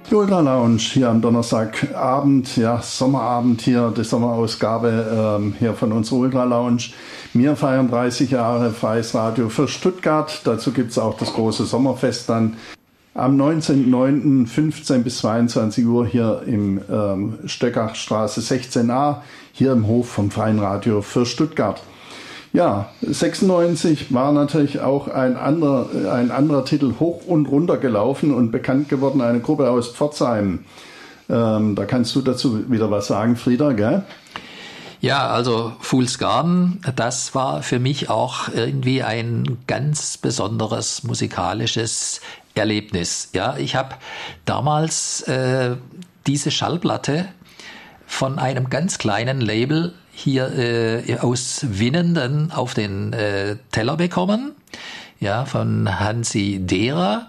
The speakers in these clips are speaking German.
Die Ultra Lounge hier am Donnerstagabend, ja, Sommerabend hier, die Sommerausgabe hier von unserer Ultra Lounge. Wir feiern 30 Jahre freies Radio für Stuttgart. Dazu gibt es auch das große Sommerfest dann am 19.09. 15 bis 22 Uhr hier im Stöckachstraße 16a, hier im Hof vom Freien Radio für Stuttgart. Ja, 96 war natürlich auch ein anderer Titel hoch und runter gelaufen und bekannt geworden, eine Gruppe aus Pforzheim. Da kannst du dazu wieder was sagen, Frieder, gell? Ja, also Fool's Garden, das war für mich auch irgendwie ein ganz besonderes musikalisches Erlebnis. Ja, ich habe damals diese Schallplatte von einem ganz kleinen Label hier aus Winnenden auf den Teller bekommen, ja, von Hansi Dehrer.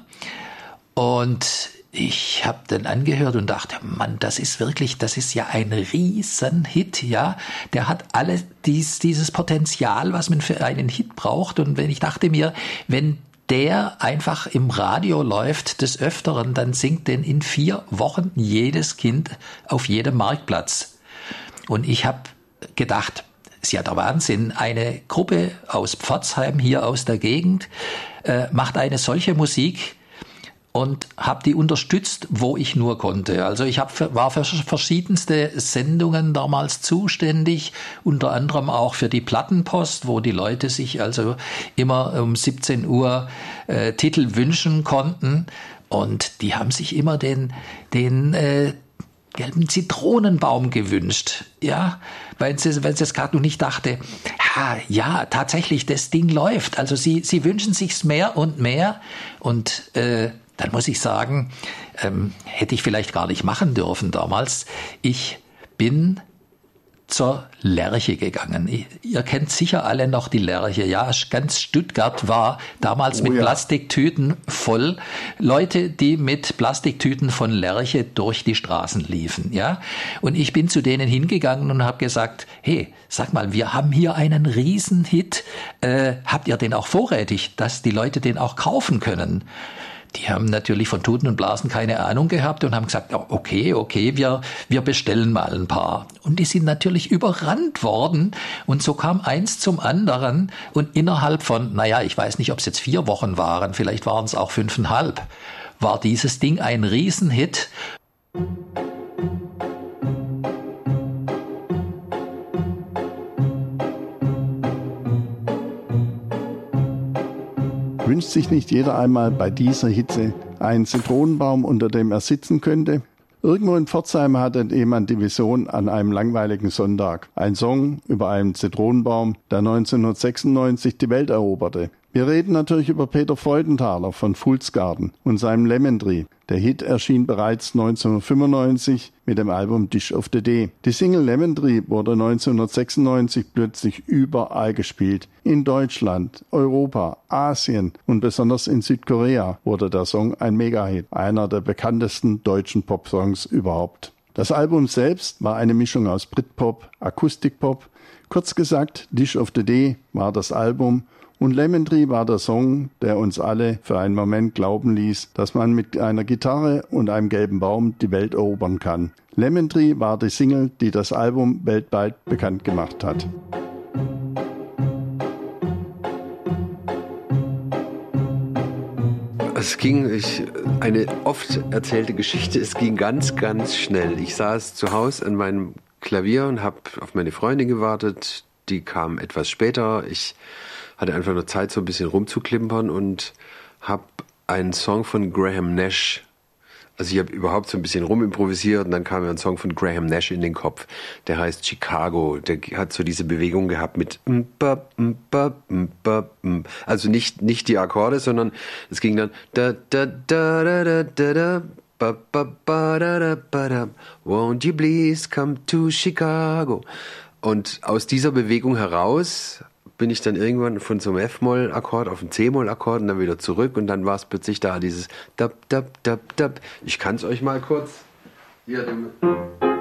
Und ich habe den angehört und dachte, Mann, das ist ja ein Riesenhit, ja. Der hat alles dieses Potenzial, was man für einen Hit braucht. Und wenn ich dachte mir, wenn der einfach im Radio läuft des Öfteren, dann singt den in 4 Wochen jedes Kind auf jedem Marktplatz. Und ich habe gedacht, ist ja der Wahnsinn, eine Gruppe aus Pforzheim hier aus der Gegend macht eine solche Musik und habe die unterstützt, wo ich nur konnte. Also ich war für verschiedenste Sendungen damals zuständig, unter anderem auch für die Plattenpost, wo die Leute sich also immer um 17 Uhr Titel wünschen konnten. Und die haben sich immer den gelben Zitronenbaum gewünscht, ja, weil sie es gerade noch nicht dachte, ja, tatsächlich, das Ding läuft. Also sie wünschen sich's mehr und mehr und dann muss ich sagen, hätte ich vielleicht gar nicht machen dürfen damals. Ich bin zur Lerche gegangen. Ihr kennt sicher alle noch die Lerche. Ja, ganz Stuttgart war damals mit Plastiktüten voll. Leute, die mit Plastiktüten von Lerche durch die Straßen liefen. Ja, und ich bin zu denen hingegangen und habe gesagt, hey, sag mal, wir haben hier einen Riesenhit. Habt ihr den auch vorrätig, dass die Leute den auch kaufen können? Die haben natürlich von Tuten und Blasen keine Ahnung gehabt und haben gesagt, okay, wir bestellen mal ein paar. Und die sind natürlich überrannt worden und so kam eins zum anderen und innerhalb von, ich weiß nicht, ob es jetzt 4 Wochen waren, vielleicht waren es auch 5,5, war dieses Ding ein Riesenhit. Wünscht sich nicht jeder einmal bei dieser Hitze einen Zitronenbaum, unter dem er sitzen könnte? Irgendwo in Pforzheim hatte jemand die Vision an einem langweiligen Sonntag. Ein Song über einen Zitronenbaum, der 1996 die Welt eroberte. Wir reden natürlich über Peter Freudenthaler von Fool's Garden und seinem Lemon Tree. Der Hit erschien bereits 1995 mit dem Album Dish of the Day. Die Single Lemon Tree wurde 1996 plötzlich überall gespielt. In Deutschland, Europa, Asien und besonders in Südkorea wurde der Song ein Mega-Hit, einer der bekanntesten deutschen Popsongs überhaupt. Das Album selbst war eine Mischung aus Britpop, Akustikpop. Kurz gesagt, Dish of the Day war das Album und Lemon Tree war der Song, der uns alle für einen Moment glauben ließ, dass man mit einer Gitarre und einem gelben Baum die Welt erobern kann. Lemon Tree war die Single, die das Album weltweit bekannt gemacht hat. Eine oft erzählte Geschichte, es ging ganz, ganz schnell. Ich saß zu Hause an meinem Klavier und habe auf meine Freundin gewartet. Die kam etwas später. Ich hatte einfach nur Zeit, so ein bisschen rumzuklimpern und habe einen Song von Graham Nash, also ich habe überhaupt so ein bisschen rumimprovisiert und dann kam mir ein Song von Graham Nash in den Kopf, der heißt Chicago, der hat so diese Bewegung gehabt mit also nicht die Akkorde, sondern es ging dann da da da da da da da ba ba ba da da ba da, won't you please come to Chicago, und aus dieser Bewegung heraus bin ich dann irgendwann von so einem F-Moll-Akkord auf einen C-Moll-Akkord und dann wieder zurück und dann war es plötzlich da, dieses Dab, Dab, Dab, Dab. Ich kann es euch mal kurz. Hier,